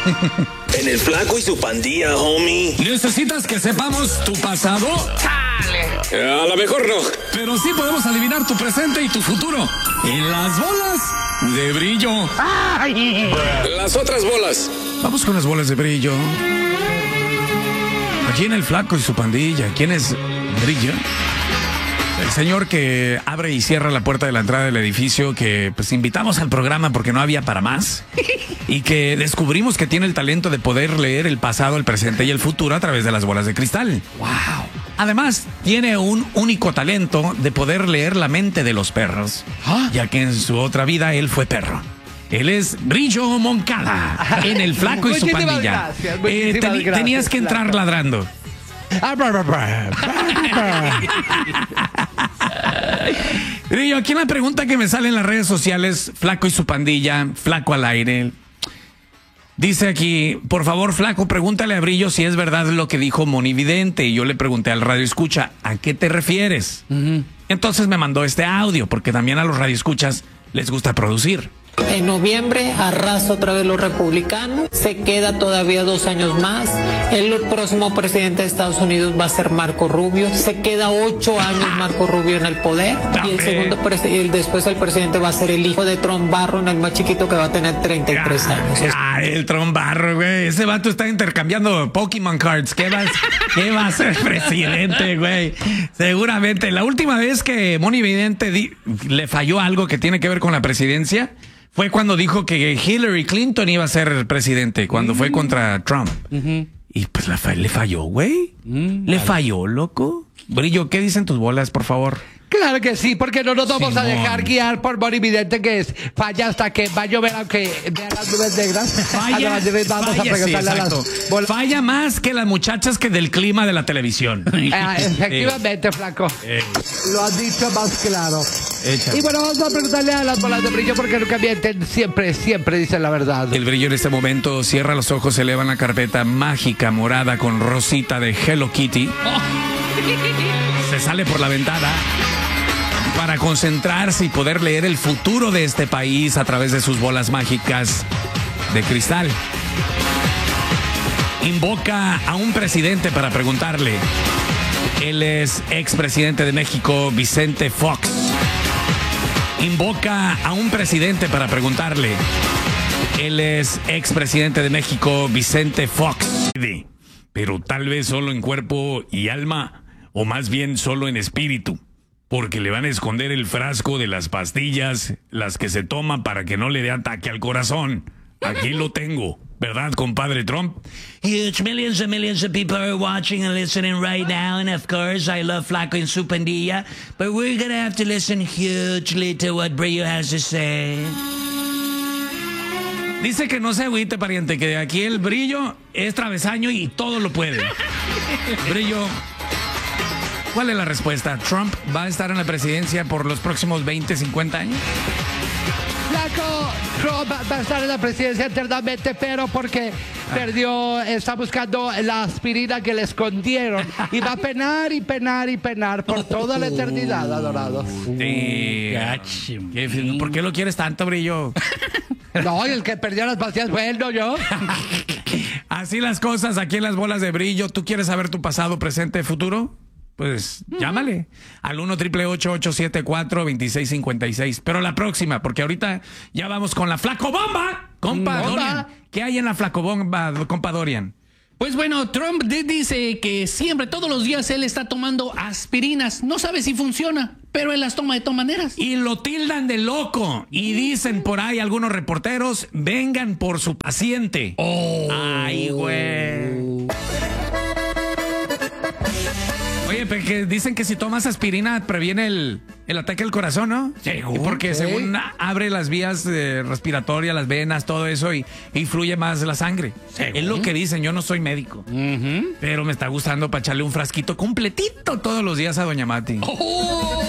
En el Flaco y su Pandilla, homie. ¿Necesitas que sepamos tu pasado? A lo mejor no. Pero sí podemos adivinar tu presente y tu futuro. En las bolas de brillo. Las otras bolas. Vamos con las bolas de brillo. Aquí en el Flaco y su Pandilla. ¿Quién es Brillo? El señor que abre y cierra la puerta de la entrada del edificio, que pues invitamos al programa porque no había para más, y que descubrimos que tiene el talento de poder leer el pasado, el presente y el futuro a través de las bolas de cristal. ¡Wow! Además, tiene un único talento de poder leer la mente de los perros, ya que en su otra vida él fue perro. Él es Brillo Moncada, en el Flaco y su Pandilla. Tenías que entrar ladrando. Brillo, aquí en la pregunta que me sale en las redes sociales, Flaco y su Pandilla, Flaco al aire. Dice aquí, por favor, Flaco, pregúntale a Brillo si es verdad lo que dijo Monividente. Y yo le pregunté al radioescucha, ¿a qué te refieres? Entonces me mandó este audio, porque también a los radioescuchas les gusta producir. En noviembre arrasa otra vez los republicanos, se queda todavía 2 años más. El próximo presidente de Estados Unidos va a ser Marco Rubio, se queda 8 años Marco Rubio en el poder. Y el segundo después el presidente va a ser el hijo de Trump Barron, el más chiquito, que va a tener 33 años. El Trump Barron, güey. Ese vato está intercambiando Pokémon cards. ¿Qué va a ser presidente, güey? Seguramente. La última vez que Moni Vidente le falló algo que tiene que ver con la presidencia fue cuando dijo que Hillary Clinton iba a ser presidente, cuando fue contra Trump. Y pues le falló, güey. Le falló, loco. Brillo, ¿qué dicen tus bolas, por favor? Claro que sí, porque no nos vamos a dejar guiar por Monividente, que es falla hasta que va a llover, aunque vean las nubes negras. Vamos a preguntarle a las bolas. Falla más que las muchachas que del clima de la televisión. Efectivamente, Flaco. Lo has dicho más claro. Y bueno, vamos a preguntarle a las bolas de Brillo, porque nunca mienten, siempre dicen la verdad. El Brillo en este momento cierra los ojos, eleva la carpeta mágica morada con rosita de Hello Kitty. Se sale por la ventana para concentrarse y poder leer el futuro de este país a través de sus bolas mágicas de cristal. Invoca a un presidente para preguntarle. Él es expresidente de México, Vicente Fox. Invoca a un presidente para preguntarle. Él es expresidente de México, Vicente Fox. Pero tal vez solo en cuerpo y alma, o más bien solo en espíritu. Porque le van a esconder el frasco de las pastillas, las que se toman para que no le dé ataque al corazón. Aquí lo tengo, ¿verdad, compadre Trump? Huge millions of people are watching and listening right now, and of course, I love Flaco y su Pandilla, but we're gonna have to listen hugely to what Brillo has to say. Dice que no se agüite, pariente, que aquí el Brillo es travesaño y todo lo puede. Brillo, ¿cuál es la respuesta? ¿Trump va a estar en la presidencia por los próximos 20, 50 años? Flaco, Trump va a estar en la presidencia eternamente, pero porque está buscando la aspirina que le escondieron y va a penar y penar y penar por toda la eternidad, adorados. Sí. ¿Por qué lo quieres tanto, Brillo? No, el que perdió las pastillas fue él, no yo. Así las cosas aquí en las bolas de Brillo. ¿Tú quieres saber tu pasado, presente, futuro? Pues llámale al 1-888-874-2656. Pero la próxima, porque ahorita ya vamos con la Flacobomba, compa Dorian. ¿Qué hay en la Flacobomba, compa Dorian? Pues bueno, Trump dice que siempre, todos los días, él está tomando aspirinas. No sabe si funciona, pero él las toma de todas maneras. Y lo tildan de loco. Y dicen por ahí algunos reporteros, vengan por su paciente. Ay, güey. Oye, que dicen que si tomas aspirina previene el ataque al corazón, ¿no? ¿Según? Porque según abre las vías respiratorias, las venas, todo eso, y fluye más la sangre. ¿Según? Es lo que dicen, yo no soy médico. Pero me está gustando para echarle un frasquito completito todos los días a Doña Mati.